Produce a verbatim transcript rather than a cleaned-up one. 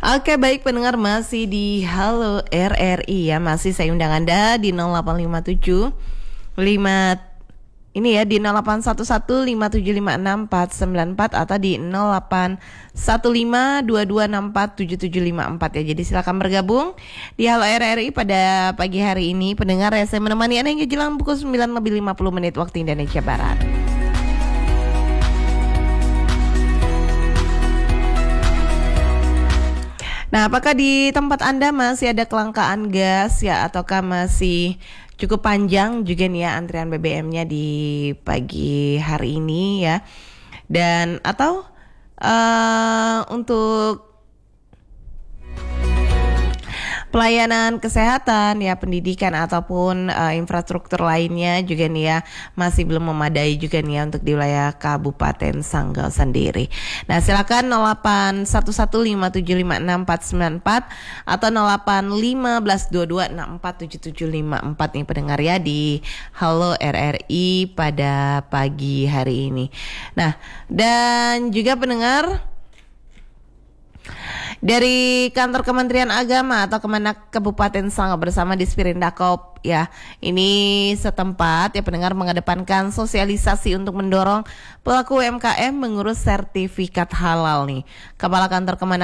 Oke, baik pendengar, masih di Halo R R I ya. Masih saya undang Anda di nol delapan lima tujuh lima ini ya di nol delapan satu satu lima tujuh lima enam empat sembilan empat atau di nol delapan satu lima dua dua enam empat tujuh tujuh lima empat ya. Jadi silakan bergabung di Halo R R I pada pagi hari ini. Pendengar ya, saya menemani Anda hingga jelang pukul sembilan lebih lima puluh menit waktu Indonesia Barat. Nah, apakah di tempat Anda masih ada kelangkaan gas ya, ataukah masih cukup panjang juga nih ya antrian B B M-nya di pagi hari ini ya? Dan atau uh, untuk pelayanan kesehatan ya, pendidikan ataupun uh, infrastruktur lainnya juga nih ya masih belum memadai juga nih ya untuk di wilayah Kabupaten Sanggau sendiri. Nah, silakan nol delapan satu satu lima tujuh lima enam empat sembilan empat atau nol delapan lima dua dua enam empat tujuh tujuh lima empat nih pendengar ya di Halo R R I pada pagi hari ini. Nah, dan juga pendengar dari kantor Kementerian Agama atau Kemenak Kabupaten Sanggau bersama Dispirindakop ya, ini setempat ya pendengar mengedepankan sosialisasi untuk mendorong pelaku U M K M mengurus sertifikat halal nih. Kepala Kantor Kemenak